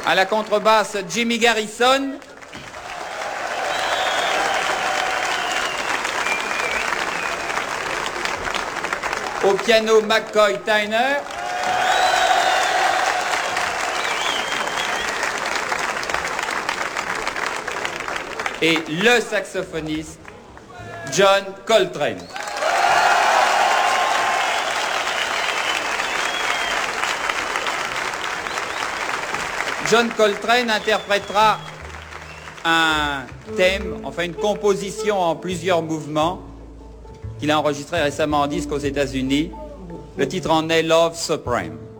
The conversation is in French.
À la contrebasse, Jimmy Garrison. Au piano, McCoy Tyner. Et le saxophoniste, John Coltrane. John Coltrane interprétera un thème, enfin une composition en plusieurs mouvements, qu'il a enregistré récemment en disque aux États-Unis. Le titre en est Love Supreme.